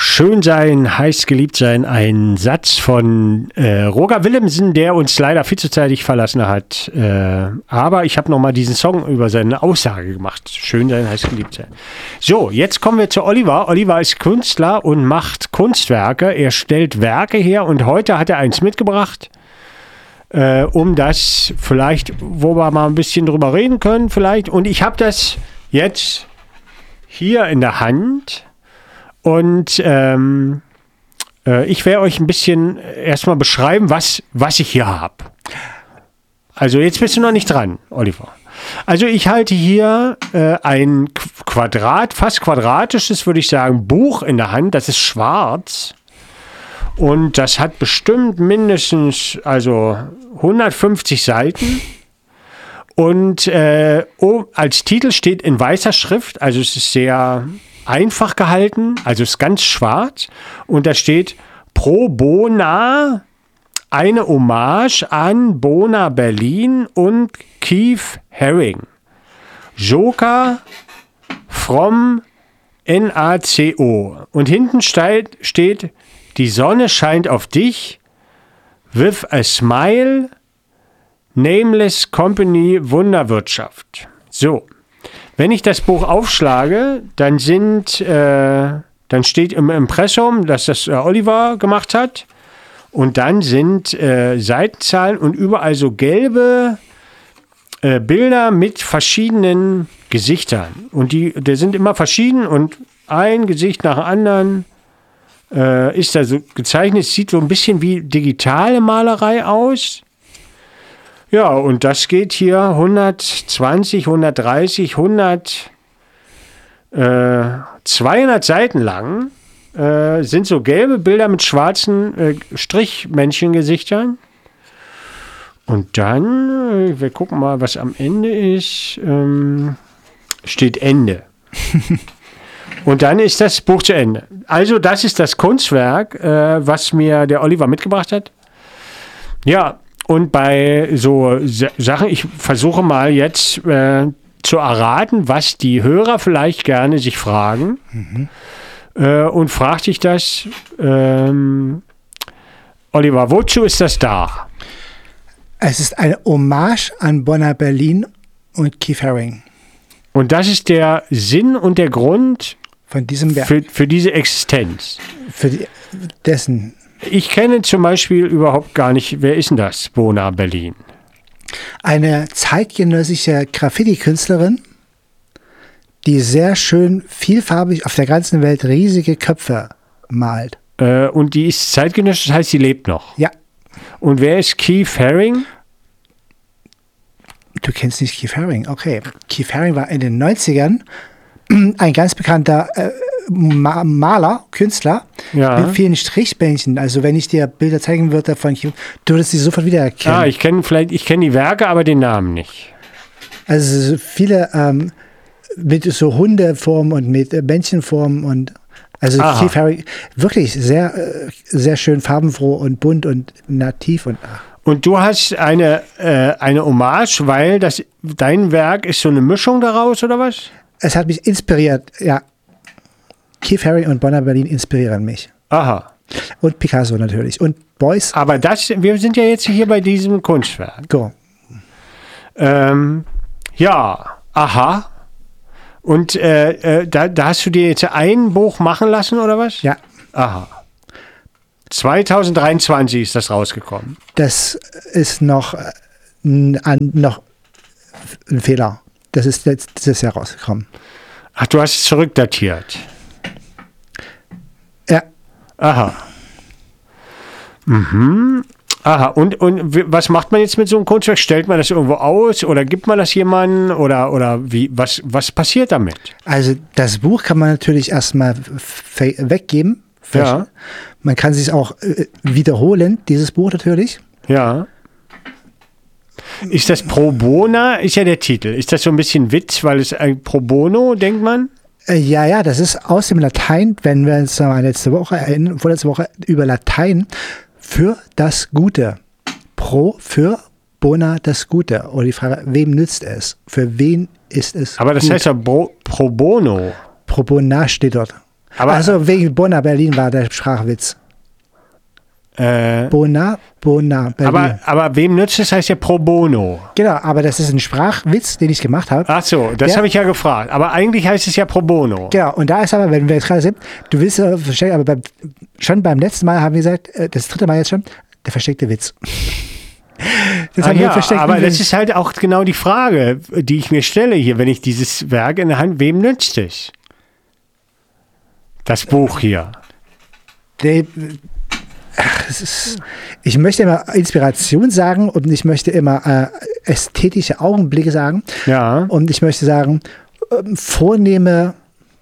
Schön sein, heiß geliebt sein, ein Satz von Roger Willemsen, der uns leider viel zu zeitig verlassen hat. Aber ich habe nochmal diesen Song über seine Aussage gemacht. Schön sein, heiß geliebt sein. So, jetzt kommen wir zu Oliver. Oliver ist Künstler und macht Kunstwerke. Er stellt Werke her und heute hat er eins mitgebracht, um das vielleicht, wo wir mal ein bisschen drüber reden können vielleicht. Und ich habe das jetzt hier in der Hand. Und ich werde euch ein bisschen erstmal beschreiben, was ich hier habe. Also jetzt bist du noch nicht dran, Oliver. Also ich halte hier ein fast quadratisches, würde ich sagen, Buch in der Hand. Das ist schwarz. Und das hat bestimmt mindestens 150 Seiten. Und als Titel steht in weißer Schrift, also es ist sehr einfach gehalten, also ist ganz schwarz und da steht Pro Bona, eine Hommage an Bona Berlin und Keith Haring. Joker from NACO. Und hinten steht, die Sonne scheint auf dich, with a smile, Nameless Company Wunderwirtschaft. So. Wenn ich das Buch aufschlage, dann steht im Impressum, dass das Oliver gemacht hat. Und dann sind Seitenzahlen und überall so gelbe Bilder mit verschiedenen Gesichtern. Und die sind immer verschieden und ein Gesicht nach dem anderen ist da so gezeichnet. Es sieht so ein bisschen wie digitale Malerei aus. Ja, und das geht hier 120, 130, 200 Seiten lang. Sind so gelbe Bilder mit schwarzen Strichmännchengesichtern. Und dann, wir gucken mal, was am Ende ist. Steht Ende. Und dann ist das Buch zu Ende. Also das ist das Kunstwerk, was mir der Oliver mitgebracht hat. Ja, und bei so Sachen, ich versuche mal jetzt zu erraten, was die Hörer vielleicht gerne sich fragen. Mhm. Und frag dich das, Oliver, wozu ist das da? Es ist eine Hommage an Bona Berlin und Keith Haring. Und das ist der Sinn und der Grund von diesem Werk. Für diese Existenz. Dessen. Ich kenne zum Beispiel überhaupt gar nicht, wer ist denn das, Bona Berlin? Eine zeitgenössische Graffiti-Künstlerin, die sehr schön vielfarbig auf der ganzen Welt riesige Köpfe malt. Und die ist zeitgenössisch, das heißt, sie lebt noch? Ja. Und wer ist Keith Haring? Du kennst nicht Keith Haring, okay. Keith Haring war in den 90ern ein ganz bekannter Maler, Künstler, ja, mit vielen Strichbändchen. Also wenn ich dir Bilder zeigen würde von Keith, du würdest sie sofort wiedererkennen. Ah, ich kenne die Werke, aber den Namen nicht. Also viele mit so Hundeformen und mit Bändchenformen und also Keith Haring, wirklich sehr, sehr schön farbenfroh und bunt und nativ. Und du hast eine Hommage, weil dein Werk ist so eine Mischung daraus, oder was? Es hat mich inspiriert, ja. Keith Haring und Bona Berlin inspirieren mich. Aha. Und Picasso natürlich. Und Beuys. Aber wir sind ja jetzt hier bei diesem Kunstwerk. Go. Ja, aha. Und da hast du dir jetzt ein Buch machen lassen, oder was? Ja. Aha. 2023 ist das rausgekommen. Das ist noch ein Fehler. Das ist letztes Jahr rausgekommen. Ach, du hast es zurückdatiert. Ja. Aha. Mhm. Aha. Und was macht man jetzt mit so einem Kunstwerk? Stellt man das irgendwo aus oder gibt man das jemandem oder wie? Was passiert damit? Also das Buch kann man natürlich erstmal weggeben. Ja. Man kann sich auch wiederholen, dieses Buch natürlich. Ja. Ist das Pro Bona, ist ja der Titel. Ist das so ein bisschen Witz, weil es ein Pro Bono, denkt man? Ja, das ist aus dem Latein, wenn wir uns mal vorletzte Woche über Latein, für das Gute. Pro, für, Bona, das Gute. Oder die Frage, wem nützt es? Für wen ist es Aber das gut? heißt ja Pro Bono. Pro Bona steht dort. Also wegen Bonner Berlin war der Sprachwitz. Bonner Berlin. Aber wem nützt es, heißt ja pro bono. Genau, aber das ist ein Sprachwitz, den ich gemacht habe. Ach so, das habe ich ja gefragt. Aber eigentlich heißt es ja pro bono. Genau, und da ist aber, wenn wir jetzt gerade sind, du willst verstecken, aber schon beim letzten Mal haben wir gesagt, das dritte Mal jetzt schon, der versteckte Witz. Aber das ist halt auch genau die Frage, die ich mir stelle hier, wenn ich dieses Werk in der Hand, wem nützt es? Das Buch hier. Ich möchte immer Inspiration sagen und ich möchte immer ästhetische Augenblicke sagen. Ja. Und ich möchte sagen, vornehme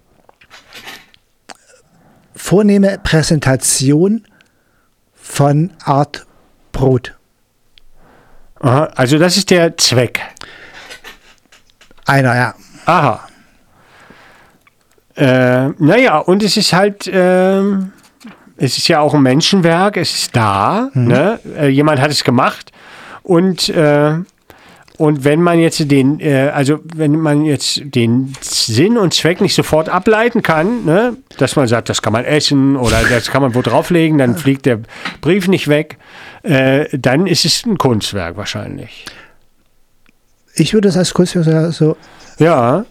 Präsentation von Art Brot. Aha, also das ist der Zweck. Einer, ja. Aha. Naja, und es ist halt, es ist ja auch ein Menschenwerk, es ist da, ne? Jemand hat es gemacht und wenn man jetzt wenn man jetzt den Sinn und Zweck nicht sofort ableiten kann, ne? Dass man sagt, das kann man essen oder das kann man wo drauflegen, dann fliegt der Brief nicht weg, dann ist es ein Kunstwerk wahrscheinlich. Ich würde es als Kunstwerk so. Ja.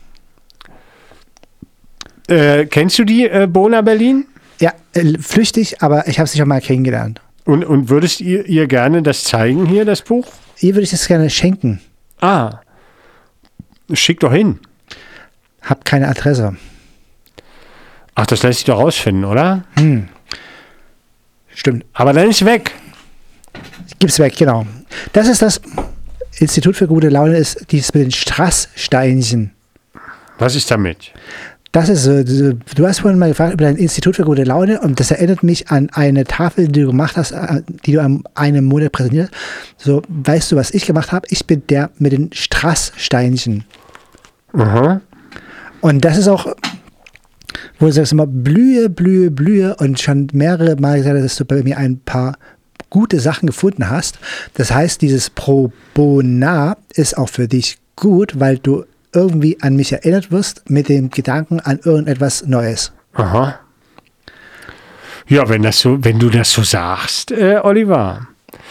Kennst du die Bonner Berlin? Ja, flüchtig, aber ich habe sie schon mal kennengelernt. Und würdest ihr gerne das zeigen hier, das Buch? Ihr würde ich das gerne schenken. Ah, schick doch hin. Hab keine Adresse. Ach, das lässt sich doch rausfinden, oder? Stimmt. Aber dann ist weg. Gib's weg, genau. Das ist das Institut für gute Laune, ist dieses mit den Strasssteinchen. Was ist damit? Das ist so, du hast vorhin mal gefragt über dein Institut für gute Laune und das erinnert mich an eine Tafel, die du gemacht hast, die du an einem Monat präsentiert hast. So, weißt du, was ich gemacht habe? Ich bin der mit den Strasssteinchen. Aha. Und das ist auch, wo du sagst immer Blühe, Blühe, Blühe und schon mehrere Mal gesagt hast, dass du bei mir ein paar gute Sachen gefunden hast. Das heißt, dieses Pro Bono ist auch für dich gut, weil du irgendwie an mich erinnert wirst mit dem Gedanken an irgendetwas Neues. Aha. Ja, wenn du das so sagst, Oliver.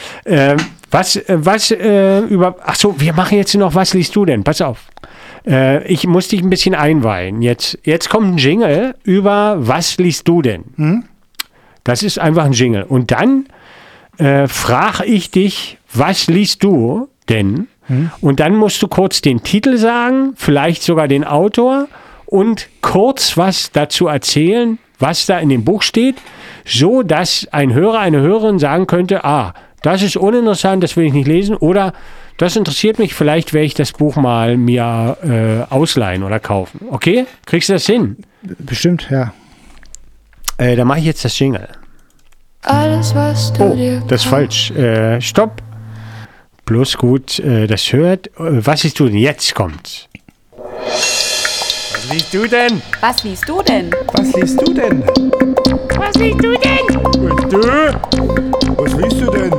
Achso, wir machen jetzt noch, was liest du denn? Pass auf. Ich muss dich ein bisschen einweihen. Jetzt kommt ein Jingle über was liest du denn? Das ist einfach ein Jingle. Und dann frage ich dich, was liest du denn? Und dann musst du kurz den Titel sagen, vielleicht sogar den Autor und kurz was dazu erzählen, was da in dem Buch steht, so dass ein Hörer, eine Hörerin sagen könnte, das ist uninteressant, das will ich nicht lesen oder das interessiert mich, vielleicht werde ich das Buch mal mir ausleihen oder kaufen. Okay? Kriegst du das hin? Bestimmt, ja. Dann mache ich jetzt das Jingle. Alles, was du dir das ist falsch. Stopp. Bloß gut, das hört. Was liest du denn? Jetzt kommt's. Was liest du denn? Was liest du denn? Was liest du denn? Was liest du denn? Und du? Was liest du denn?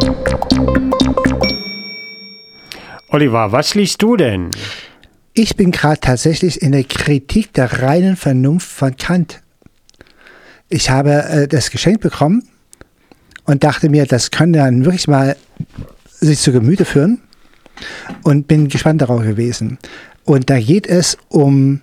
Oliver, was liest du denn? Ich bin gerade tatsächlich in der Kritik der reinen Vernunft von Kant. Ich habe das geschenkt bekommen und dachte mir, das könnte dann wirklich mal sich zu Gemüte führen und bin gespannt darauf gewesen. Und da geht es um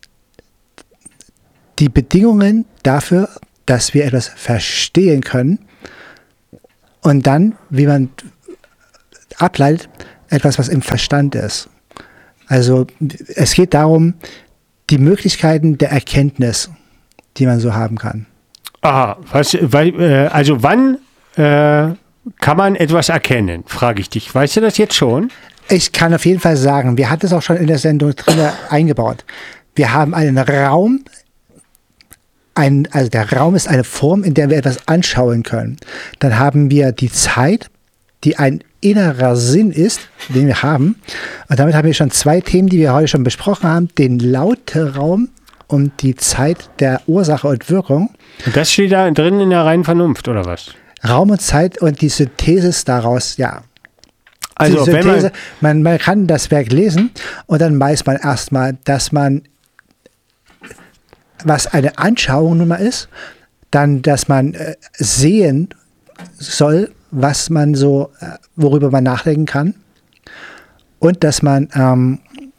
die Bedingungen dafür, dass wir etwas verstehen können und dann, wie man ableitet, etwas, was im Verstand ist. Also es geht darum, die Möglichkeiten der Erkenntnis, die man so haben kann. Aha, also wann kann man etwas erkennen, frage ich dich. Weißt du das jetzt schon? Ich kann auf jeden Fall sagen, wir hatten es auch schon in der Sendung drin eingebaut. Wir haben einen Raum, also der Raum ist eine Form, in der wir etwas anschauen können. Dann haben wir die Zeit, die ein innerer Sinn ist, den wir haben. Und damit haben wir schon zwei Themen, die wir heute schon besprochen haben. Den Laute-Raum und die Zeit der Ursache und Wirkung. Und das steht da drin in der reinen Vernunft, oder was? Raum und Zeit und die Synthesis daraus, ja. Also die Synthese, wenn man kann das Werk lesen und dann weiß man erstmal, dass man was eine Anschauung nun mal ist, dann, dass man sehen soll, was man so, worüber man nachdenken kann, und dass man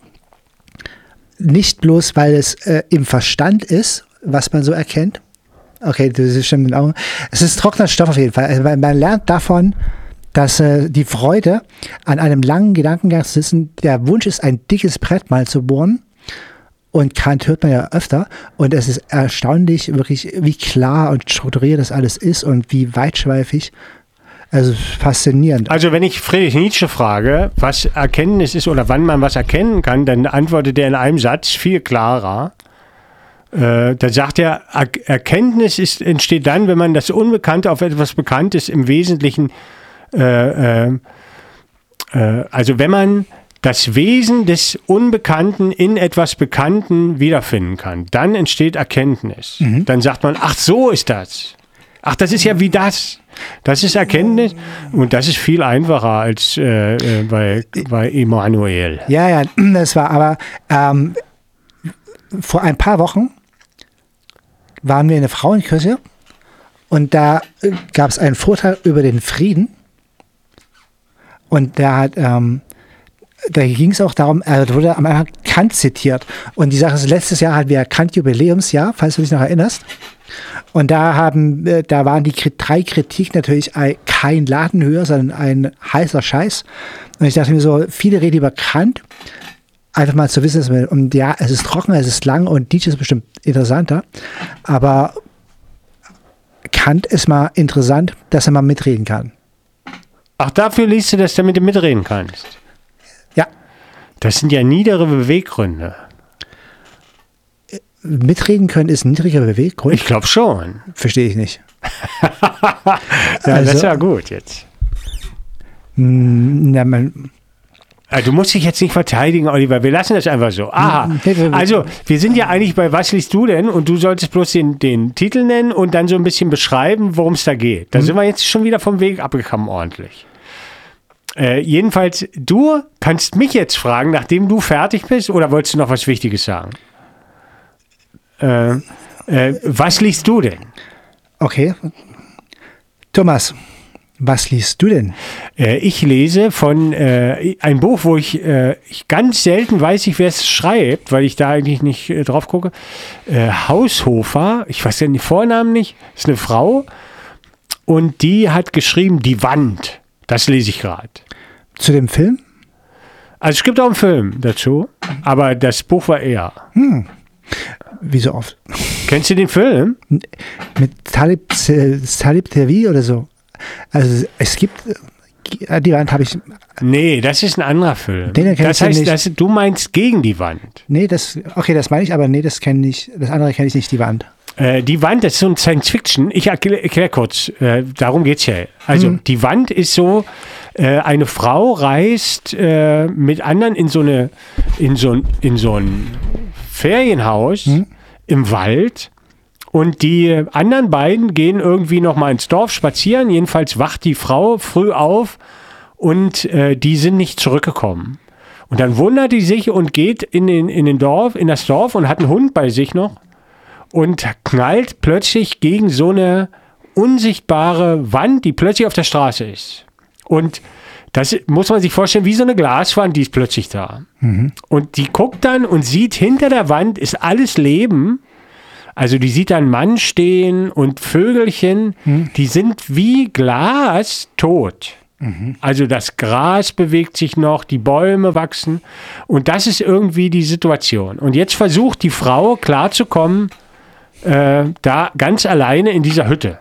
nicht bloß, weil es im Verstand ist, was man so erkennt. Okay, das stimmt in den Augen. Es ist trockener Stoff auf jeden Fall. Also man lernt davon, dass die Freude an einem langen Gedankengang zu sitzen, der Wunsch ist, ein dickes Brett mal zu bohren. Und Kant hört man ja öfter. Und es ist erstaunlich, wirklich, wie klar und strukturiert das alles ist und wie weitschweifig. Also faszinierend. Also wenn ich Friedrich Nietzsche frage, was Erkenntnis ist oder wann man was erkennen kann, dann antwortet er in einem Satz viel klarer. Da sagt er, Erkenntnis entsteht dann, wenn man das Unbekannte auf etwas Bekanntes im Wesentlichen, also wenn man das Wesen des Unbekannten in etwas Bekannten wiederfinden kann, dann entsteht Erkenntnis. Dann sagt man, ach, so ist das. Ach, das ist ja wie das. Das ist Erkenntnis und das ist viel einfacher als bei Emanuel. Ja, das war aber vor ein paar Wochen waren wir in der Frauenkirche und da gab es einen Vortrag über den Frieden und da ging es auch darum, da wurde am Anfang Kant zitiert und die Sache ist, letztes Jahr hatten wir Kant Jubiläumsjahr, falls du dich noch erinnerst. Und da waren die 3 Kritiken natürlich kein Laden höher, sondern ein heißer Scheiß. Und ich dachte mir so, viele reden über Kant, einfach mal zu wissen, und ja, es ist trocken, es ist lang und Nietzsche ist bestimmt interessanter. Aber Kant ist mal interessant, dass er mal mitreden kann. Ach, dafür liest du, dass du mit dem mitreden kannst? Ja. Das sind ja niedere Beweggründe. Mitreden können ist ein niedriger Beweggrund? Ich glaube schon. Verstehe ich nicht. Ja, das ist ja gut jetzt. Na, Du musst dich jetzt nicht verteidigen, Oliver. Wir lassen das einfach so. Aha. Also, wir sind ja eigentlich bei Was liest du denn? Und du solltest bloß den Titel nennen und dann so ein bisschen beschreiben, worum es da geht. Da sind wir jetzt schon wieder vom Weg abgekommen, ordentlich. Jedenfalls, du kannst mich jetzt fragen, nachdem du fertig bist, oder wolltest du noch was Wichtiges sagen? Was liest du denn? Okay. Thomas, was liest du denn? Ich lese von ein Buch, wo ich ganz selten weiß, wer es schreibt, weil ich da eigentlich nicht drauf gucke. Haushofer, ich weiß ja den Vornamen nicht, ist eine Frau und die hat geschrieben Die Wand. Das lese ich gerade. Zu dem Film? Also es gibt auch einen Film dazu, aber das Buch war eher. Wie so oft. Kennst du den Film? Mit Talib Tervi oder so. Also es gibt, die Wand habe ich. Nee, das ist ein anderer Film. Den das heißt, du meinst Gegen die Wand. Nee, das meine ich, aber nee, das kenne ich, das andere kenne ich nicht, Die Wand. Die Wand, das ist so ein Science-Fiction. Ich erkläre kurz, darum geht es ja. Also die Wand ist so, eine Frau reist mit anderen in so ein Ferienhaus im Wald und die anderen beiden gehen irgendwie noch mal ins Dorf spazieren. Jedenfalls wacht die Frau früh auf und die sind nicht zurückgekommen. Und dann wundert die sich und geht in das Dorf und hat einen Hund bei sich noch und knallt plötzlich gegen so eine unsichtbare Wand, die plötzlich auf der Straße ist. Und das muss man sich vorstellen, wie so eine Glaswand, die ist plötzlich da. Und die guckt dann und sieht, hinter der Wand ist alles Leben. Also die sieht da einen Mann stehen und Vögelchen, die sind wie Glas tot. Also das Gras bewegt sich noch, die Bäume wachsen. Und das ist irgendwie die Situation. Und jetzt versucht die Frau klarzukommen, da ganz alleine in dieser Hütte.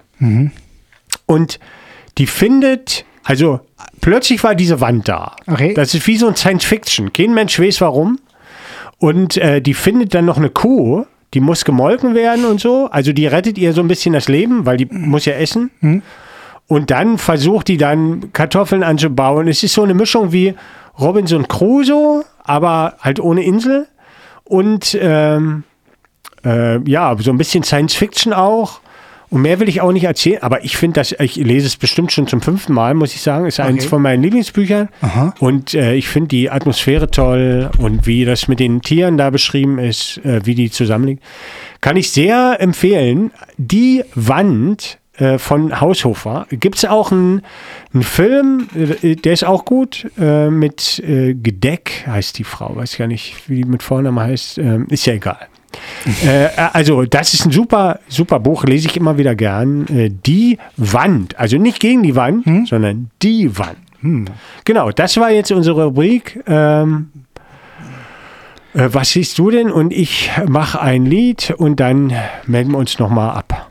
Und die findet, also plötzlich war diese Wand da. Okay. Das ist wie so ein Science-Fiction. Kein Mensch weiß warum. Und die findet dann noch eine Kuh, die muss gemolken werden und so. Also die rettet ihr so ein bisschen das Leben, weil die muss ja essen. Und dann versucht die dann Kartoffeln anzubauen. Es ist so eine Mischung wie Robinson Crusoe, aber halt ohne Insel. Und ja, so ein bisschen Science-Fiction auch. Und mehr will ich auch nicht erzählen, aber ich finde, ich lese es bestimmt schon zum 5. Mal, muss ich sagen. Ist eines von meinen Lieblingsbüchern. Aha. Und ich finde die Atmosphäre toll und wie das mit den Tieren da beschrieben ist, wie die zusammenliegen. Kann ich sehr empfehlen. Die Wand von Haushofer. Gibt es auch einen Film, der ist auch gut, mit Gedeck heißt die Frau. Weiß gar nicht, wie die mit Vornamen heißt. Ist ja egal. Also das ist ein super, super Buch, lese ich immer wieder gern. Die Wand, also nicht gegen die Wand, sondern die Wand. Genau, das war jetzt unsere Rubrik. Was siehst du denn? Und ich mache ein Lied und dann melden wir uns nochmal ab.